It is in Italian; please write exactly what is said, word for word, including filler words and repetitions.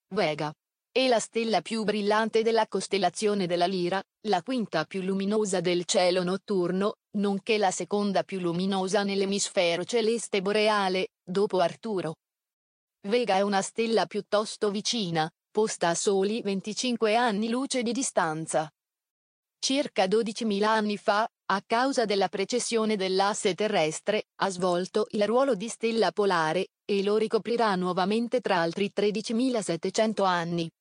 Vega. È la stella più brillante della costellazione della Lira, la quinta più luminosa del cielo notturno, nonché la seconda più luminosa nell'emisfero celeste boreale, dopo Arturo. Vega è una stella piuttosto vicina, posta a soli venticinque anni luce di distanza. Circa dodicimila anni fa, a causa della precessione dell'asse terrestre, ha svolto il ruolo di stella polare, e lo ricoprirà nuovamente tra altri tredicimilasettecento anni.